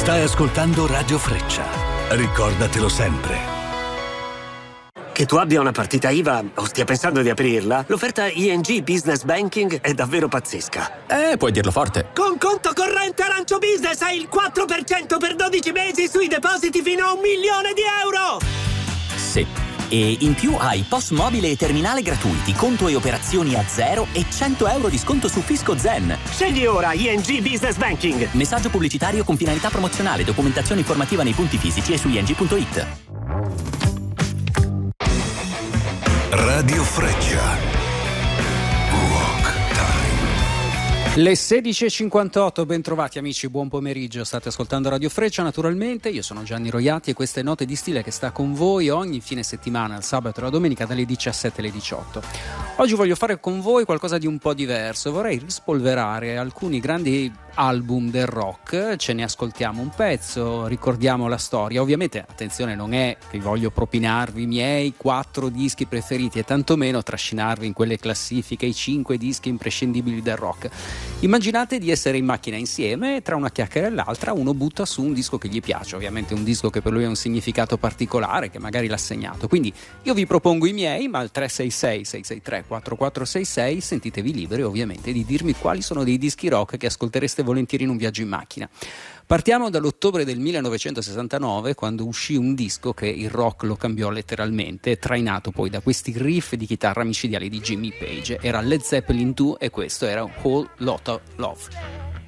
Stai ascoltando Radio Freccia. Ricordatelo sempre. Che tu abbia una partita IVA o stia pensando di aprirla, l'offerta ING Business Banking è davvero pazzesca. Puoi dirlo forte. Con conto corrente Arancio Business hai il 4% per 12 mesi sui depositi fino a €1 milione. Sì. E in più hai POS mobile e terminale gratuiti, conto e operazioni a zero e €100 di sconto su Fisco Zen. Scegli ora ING Business Banking. Messaggio pubblicitario con finalità promozionale. Documentazione informativa nei punti fisici e su ing.it. Radio Freccia. Rock Time. Le 16.58, ben trovati amici, buon pomeriggio, state ascoltando Radio Freccia naturalmente, io sono Gianni Roiati e queste Note di Stile che sta con voi ogni fine settimana, il sabato e la domenica dalle 17 alle 18. Oggi voglio fare con voi qualcosa di un po' diverso, vorrei rispolverare alcuni grandi album del rock, ce ne ascoltiamo un pezzo, ricordiamo la storia. Ovviamente, attenzione, non è che voglio propinarvi i miei 4 dischi preferiti e tantomeno trascinarvi in quelle classifiche i 5 dischi imprescindibili del rock. Immaginate di essere in macchina insieme e tra una chiacchiera e l'altra uno butta su un disco che gli piace, ovviamente un disco che per lui ha un significato particolare, che magari l'ha segnato. Quindi io vi propongo i miei, ma al 366-663-4466 sentitevi liberi ovviamente di dirmi quali sono dei dischi rock che ascoltereste volentieri in un viaggio in macchina. Partiamo dall'ottobre del 1969, quando uscì un disco che il rock lo cambiò letteralmente, trainato poi da questi riff di chitarra micidiali di Jimmy Page. Era Led Zeppelin 2 e questo era Whole Lotta Love.